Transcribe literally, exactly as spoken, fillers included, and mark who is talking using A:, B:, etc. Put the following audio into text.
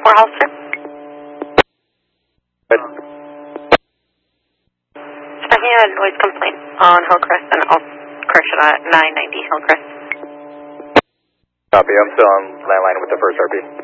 A: four Hollister.
B: Good.
A: Checking a noise complaint on Hillcrest and also, correction, uh, nine ninety Hillcrest.
B: Copy, I'm still on landline with the first R P.